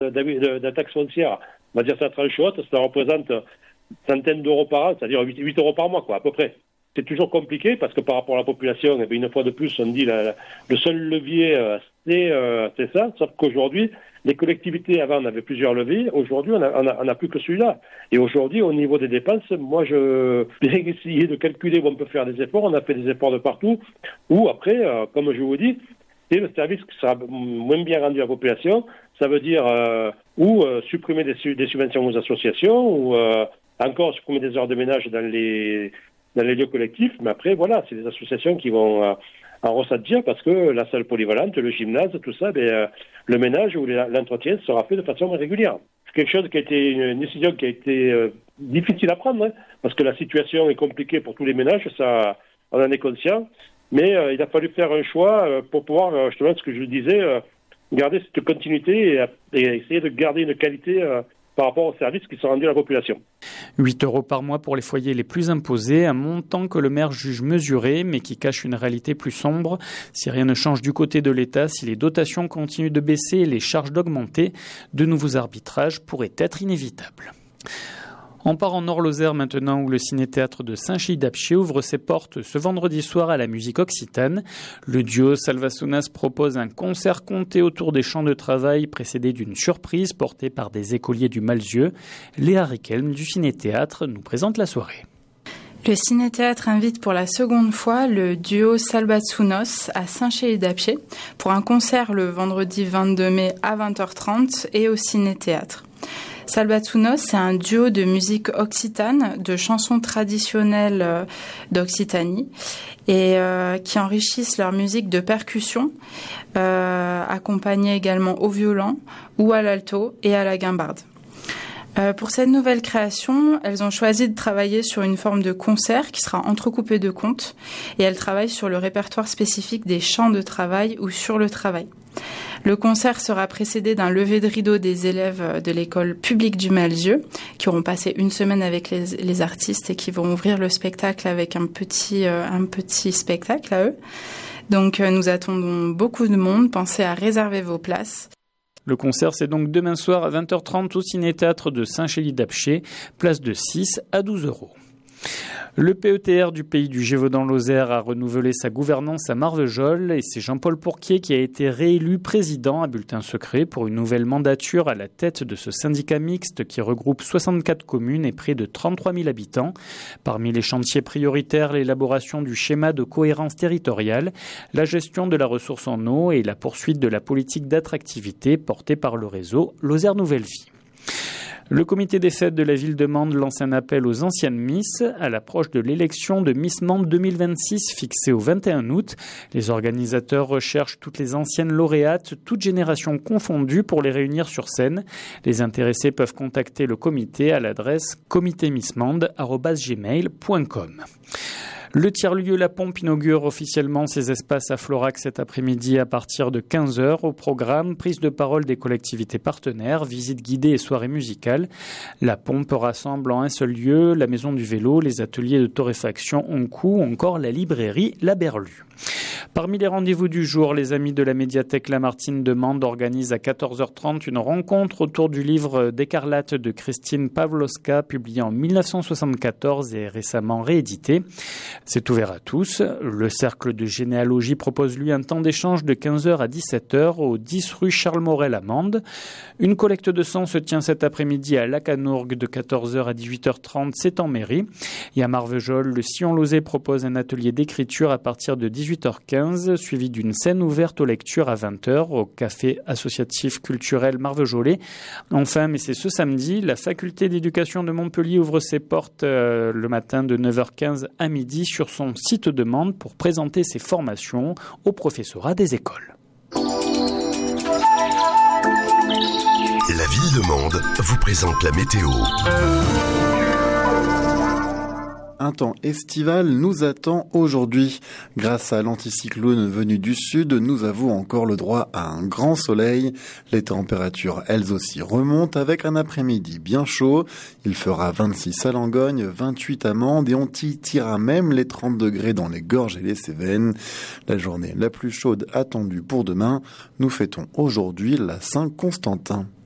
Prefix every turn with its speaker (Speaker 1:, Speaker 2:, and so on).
Speaker 1: de taxe foncière, on va dire ça tranche haute, ça représente centaines d'euros par an, c'est-à-dire 8 euros par mois, quoi, à peu près. C'est toujours compliqué parce que par rapport à la population, une fois de plus, on dit le seul levier, c'est ça. Sauf qu'aujourd'hui, les collectivités avant on avait plusieurs leviers. Aujourd'hui, on a plus que celui-là. Et aujourd'hui, au niveau des dépenses, moi, je vais essayer de calculer où on peut faire des efforts. On a fait des efforts de partout. Ou après, comme je vous dis, c'est le service qui sera moins bien rendu à la population. Ça veut dire supprimer des subventions aux associations ou encore supprimer des heures de ménage dans les lieux collectifs, mais après, voilà, c'est des associations qui vont en ressentir parce que la salle polyvalente, le gymnase, tout ça, le ménage ou l'entretien sera fait de façon régulière. C'est quelque chose qui a été une décision qui a été difficile à prendre, hein, parce que la situation est compliquée pour tous les ménages, ça, on en est conscient, mais il a fallu faire un choix pour pouvoir, justement, ce que je disais, garder cette continuité et essayer de garder une qualité par rapport aux services qui sont rendus à la population.
Speaker 2: 8 euros par mois pour les foyers les plus imposés, un montant que le maire juge mesuré, mais qui cache une réalité plus sombre. Si rien ne change du côté de l'État, si les dotations continuent de baisser et les charges d'augmenter, de nouveaux arbitrages pourraient être inévitables. On part en Nord-Lozère maintenant où le ciné-théâtre de Saint-Chély-d'Apcher ouvre ses portes ce vendredi soir à la musique occitane. Le duo Salvasunas propose un concert compté autour des champs de travail précédé d'une surprise portée par des écoliers du Malzieu. Léa Riquelme du ciné-théâtre nous présente la soirée.
Speaker 3: Le ciné-théâtre invite pour la seconde fois le duo Salvasunos à Saint-Chély-d'Apcher pour un concert le vendredi 22 mai à 20h30 et au ciné-théâtre. Salvasunos, c'est un duo de musique occitane, de chansons traditionnelles d'Occitanie et qui enrichissent leur musique de percussion, accompagnée également au violon ou à l'alto et à la guimbarde. Pour cette nouvelle création, elles ont choisi de travailler sur une forme de concert qui sera entrecoupé de contes et elles travaillent sur le répertoire spécifique des chants de travail ou sur le travail. Le concert sera précédé d'un lever de rideau des élèves de l'école publique du Malzieu qui auront passé une semaine avec les artistes et qui vont ouvrir le spectacle avec un petit spectacle à eux. Donc nous attendons beaucoup de monde, pensez à réserver vos places.
Speaker 2: Le concert, c'est donc demain soir à 20h30 au ciné-théâtre de Saint-Chély-d'Apcher, place de 6 à 12 euros. Le PETR du pays du Gévaudan-Lozère a renouvelé sa gouvernance à Marvejols et c'est Jean-Paul Pourquier qui a été réélu président à bulletin secret pour une nouvelle mandature à la tête de ce syndicat mixte qui regroupe 64 communes et près de 33 000 habitants. Parmi les chantiers prioritaires, l'élaboration du schéma de cohérence territoriale, la gestion de la ressource en eau et la poursuite de la politique d'attractivité portée par le réseau Lozère Nouvelle Vie. Le comité des fêtes de la ville de Mende lance un appel aux anciennes Miss à l'approche de l'élection de Miss Mende 2026 fixée au 21 août. Les organisateurs recherchent toutes les anciennes lauréates, toutes générations confondues pour les réunir sur scène. Les intéressés peuvent contacter le comité à l'adresse comitémissmende@gmail.com. Le tiers-lieu La Pompe inaugure officiellement ses espaces à Florac cet après-midi à partir de 15h. Au programme, prise de parole des collectivités partenaires, visites guidées et soirées musicales. La Pompe rassemble en un seul lieu la maison du vélo, les ateliers de torréfaction Oncoup ou encore la librairie La Berlue. Parmi les rendez-vous du jour, les amis de la médiathèque Lamartine de Mende organisent à 14h30 une rencontre autour du livre d'Écarlate de Christine Pawlowska, publié en 1974 et récemment réédité. C'est ouvert à tous. Le cercle de généalogie propose lui un temps d'échange de 15h à 17h au 10 rue Charles Morel à Mende. Une collecte de sang se tient cet après-midi à Lacanourgue de 14h à 18h30, c'est en mairie. Et à Marvejols, le Sillon-Lauzet propose un atelier d'écriture à partir de 18h15, suivi d'une scène ouverte aux lectures à 20h au café associatif culturel Marvejolais. Enfin, mais c'est ce samedi, la faculté d'éducation de Montpellier ouvre ses portes le matin de 9h15 à midi sur son site de Mende pour présenter ses formations au professorat des écoles.
Speaker 4: La ville de Mende vous présente la météo.
Speaker 5: Un temps estival nous attend aujourd'hui. Grâce à l'anticyclone venu du sud, nous avons encore le droit à un grand soleil. Les températures, elles aussi, remontent avec un après-midi bien chaud. Il fera 26 à Langogne, 28 à Mende et on titillera même les 30 degrés dans les Gorges et les Cévennes. La journée la plus chaude attendue pour demain. Nous fêtons aujourd'hui la Saint-Constantin.